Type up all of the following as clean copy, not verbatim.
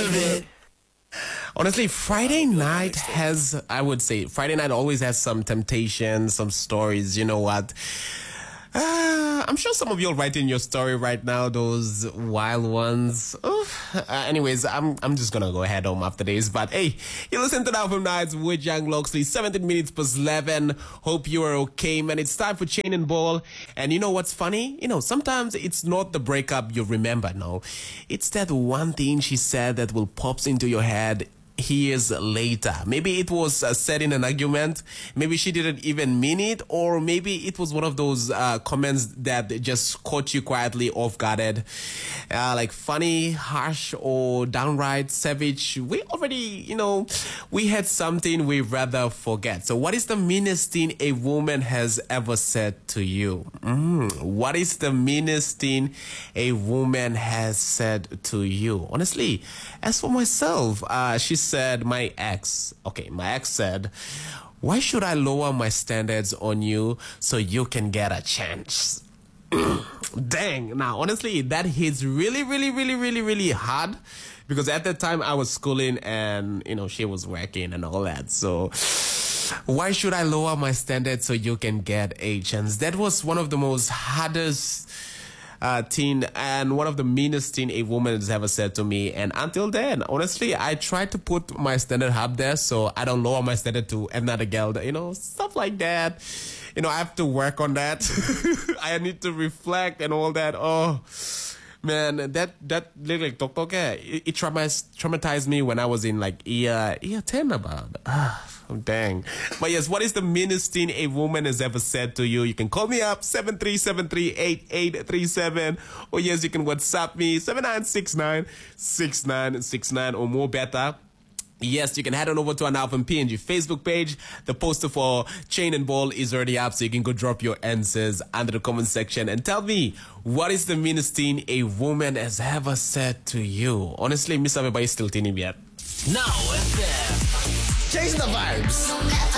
it. Honestly, Friday night has, I would say, Friday night always has some temptation, some stories. You know what? I'm sure some of you are writing your story right now, those wild ones. Anyways, I'm just gonna go head home after this. But hey, you listen to Now From Nights with Young Loxley, 17 minutes past 11. Hope you are okay, man. It's time for Chain and Ball. And you know what's funny? You know, sometimes it's not the breakup you remember, no. It's that one thing she said that will pops into your head years later. Maybe it was said in an argument, maybe she didn't even mean it, or maybe it was one of those comments that just caught you quietly off guarded, like funny, harsh, or downright savage. We already, you know, we had something we rather forget. So what is the meanest thing a woman has ever said to you? What is the meanest thing a woman has said to you? Honestly, as for myself, she said, my ex said, why should I lower my standards on you so you can get a chance? Dang. Now, honestly, that hits really hard, because at that time I was schooling and, you know, she was working and all that. So why should I lower my standards so you can get a chance? That was one of the most hardest thing and one of the meanest thing a woman has ever said to me. And until then, honestly, I try to put my standard up there so I don't lower my standard to another girl, you know, stuff like that. You know, I have to work on that. I need to reflect and all that. Oh man, that little tok it traumatized me when I was in like year 10 about. Oh, dang. But yes, what is the meanest thing a woman has ever said to you? You can call me up, 73738837. Or yes, you can WhatsApp me, 79696969, or more better. Yes, you can head on over to our Now From PNG Facebook page. The poster for Chain and Ball is already up, so you can go drop your answers under the comment section and tell me, what is the meanest thing a woman has ever said to you? Honestly, Miss Abeba is still teeny yet. Now FM. Change the vibes.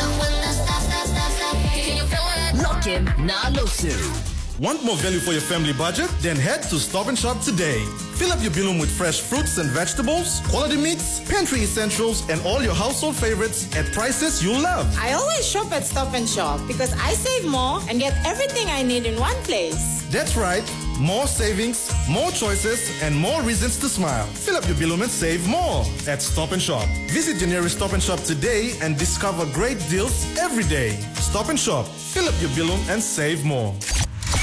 Lock in Nalosu. Want more value for your family budget? Then head to Stop & Shop today. Fill up your bilum with fresh fruits and vegetables, quality meats, pantry essentials, and all your household favorites at prices you love. I always shop at Stop & Shop because I save more and get everything I need in one place. That's right. More savings, more choices, and more reasons to smile. Fill up your bilum and save more at Stop & Shop. Visit your nearest Stop & Shop today and discover great deals every day. Stop & Shop. Fill up your bilum and save more.